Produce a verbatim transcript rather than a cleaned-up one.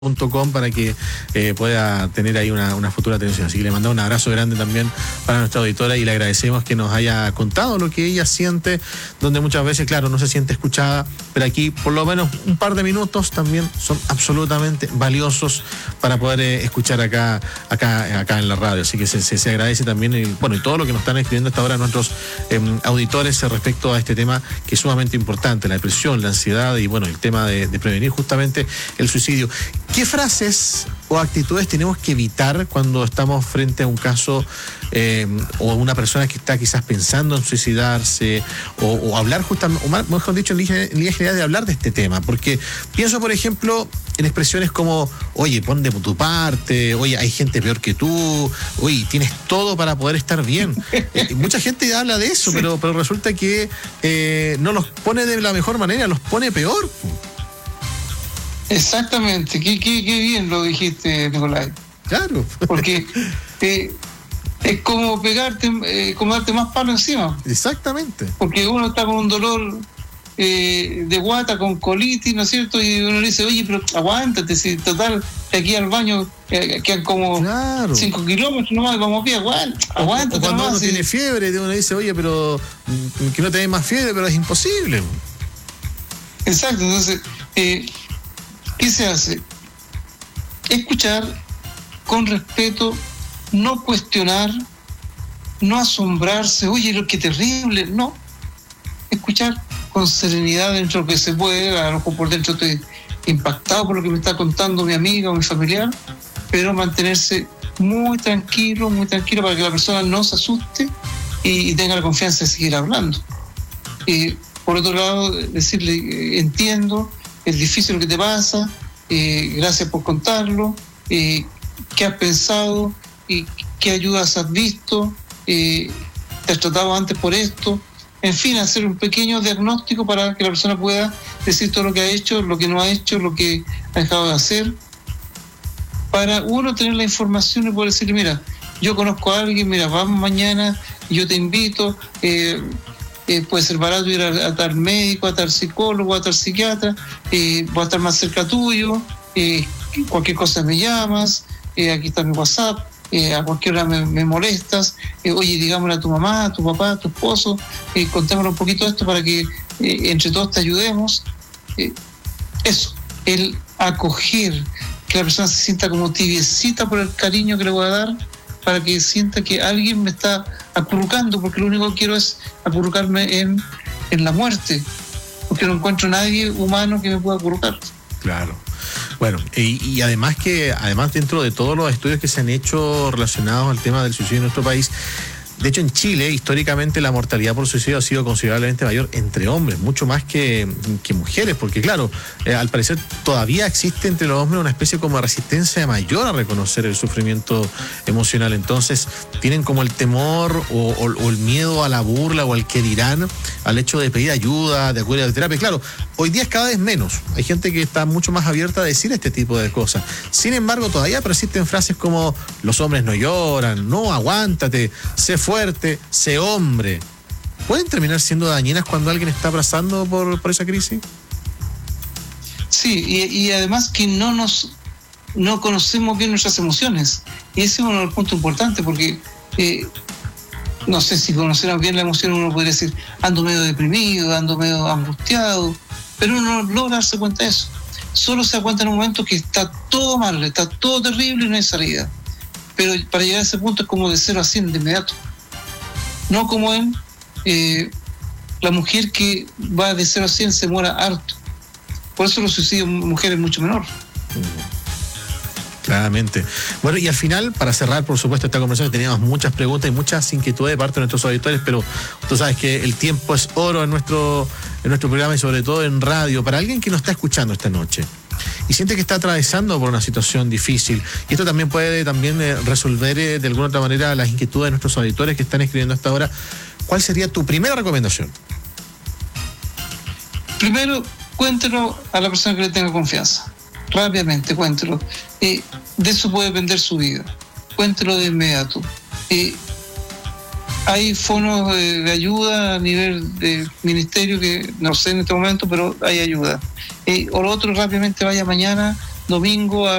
punto com para que eh, pueda tener ahí una, una futura atención. Así que le mandamos un abrazo grande también para nuestra auditora y le agradecemos que nos haya contado lo que ella siente, donde muchas veces, claro, no se siente escuchada, pero aquí por lo menos un par de minutos también son absolutamente valiosos para poder eh, escuchar acá, acá, acá en la radio. Así que se, se, se agradece también, el, bueno, y todo lo que nos están escribiendo hasta ahora nuestros eh, auditores respecto a este tema que es sumamente importante, la depresión, la ansiedad y bueno, el tema de, de prevenir justamente el suicidio. ¿Qué frases o actitudes tenemos que evitar cuando estamos frente a un caso eh, o una persona que está quizás pensando en suicidarse o, o hablar justamente, o mejor dicho, en línea general de hablar de este tema? Porque pienso, por ejemplo, en expresiones como, oye, pon de tu parte, oye, hay gente peor que tú, oye, tienes todo para poder estar bien. Eh, mucha gente habla de eso, sí. pero, pero resulta que eh, no los pone de la mejor manera, los pone peor. Exactamente, qué, qué, qué bien lo dijiste, Nicolás. Claro. Porque eh, es como pegarte, eh, como darte más palo encima. Exactamente. Porque uno está con un dolor eh, de guata, con colitis, ¿no es cierto? Y uno le dice, oye, pero aguántate, si total, de aquí al baño eh, quedan como claro. cinco kilómetros nomás, vamos bien, aguántate. aguántate o cuando nomás, uno sí. tiene fiebre, uno dice, oye, pero que no te dé más fiebre, pero es imposible. Exacto, entonces... Eh, ¿qué se hace? Escuchar con respeto, no cuestionar, no asombrarse, oye, lo que terrible, no. Escuchar con serenidad dentro de lo que se puede, a lo mejor por dentro estoy impactado por lo que me está contando mi amiga o mi familiar, pero mantenerse muy tranquilo, muy tranquilo para que la persona no se asuste y tenga la confianza de seguir hablando. Y por otro lado, decirle, entiendo, es difícil lo que te pasa, eh, gracias por contarlo, eh, qué has pensado, y qué ayudas has visto, eh, te has tratado antes por esto, en fin, hacer un pequeño diagnóstico para que la persona pueda decir todo lo que ha hecho, lo que no ha hecho, lo que ha dejado de hacer, para uno tener la información y poder decirle, mira, yo conozco a alguien, mira, vamos mañana, yo te invito, eh, Eh, puede ser barato ir a, a tal médico, a tal psicólogo, a tal psiquiatra, eh, voy a estar más cerca tuyo, eh, cualquier cosa me llamas, eh, aquí está mi WhatsApp, eh, a cualquier hora me, me molestas, eh, oye, digámosle a tu mamá, a tu papá, a tu esposo, eh, contémosle un poquito esto para que eh, entre todos te ayudemos. Eh, eso, el acoger, que la persona se sienta como tibiecita por el cariño que le voy a dar, para que sienta que alguien me está acurrucando, porque lo único que quiero es acurrucarme en, en la muerte, porque no encuentro a nadie humano que me pueda acurrucar. Claro. Bueno, y, y además que, además dentro de todos los estudios que se han hecho relacionados al tema del suicidio en nuestro país, de hecho, en Chile, históricamente, la mortalidad por suicidio ha sido considerablemente mayor entre hombres, mucho más que, que mujeres, porque claro, eh, al parecer todavía existe entre los hombres una especie como de resistencia mayor a reconocer el sufrimiento emocional. Entonces, tienen como el temor o, o, o el miedo a la burla o al que dirán, al hecho de pedir ayuda, de acudir a la terapia. Claro, hoy día es cada vez menos. Hay gente que está mucho más abierta a decir este tipo de cosas. Sin embargo, todavía persisten frases como los hombres no lloran, no, aguántate, sé fuerte. fuerte, sé hombre. ¿Pueden terminar siendo dañinas cuando alguien está pasando por, por esa crisis? Sí, y, y además que no nos no conocemos bien nuestras emociones. Y ese es uno de los puntos importantes, porque eh, no sé si conocemos bien la emoción, uno podría decir, ando medio deprimido, ando medio angustiado, pero uno no logra darse cuenta de eso. Solo se da cuenta en un momento que está todo mal, está todo terrible y no hay salida. Pero para llegar a ese punto es como de cero a cien de inmediato. No como en eh, la mujer que va de cero a cien se muera harto. Por eso los suicidios en mujeres es mucho menor. Claramente. Bueno, y al final, para cerrar, por supuesto, esta conversación, teníamos muchas preguntas y muchas inquietudes de parte de nuestros auditores, pero tú sabes que el tiempo es oro en nuestro, en nuestro programa y sobre todo en radio. Para alguien que nos está escuchando esta noche y siente que está atravesando por una situación difícil, y esto también puede también eh, resolver eh, de alguna otra manera las inquietudes de nuestros auditores que están escribiendo hasta ahora, ¿cuál sería tu primera recomendación? Primero, cuéntelo a la persona que le tenga confianza. Rápidamente, cuéntelo. Eh, de eso puede depender su vida. Cuéntelo de inmediato. Eh, hay fondos de, de ayuda a nivel de ministerio que no sé en este momento, pero hay ayuda. Eh, o lo otro, rápidamente vaya mañana domingo a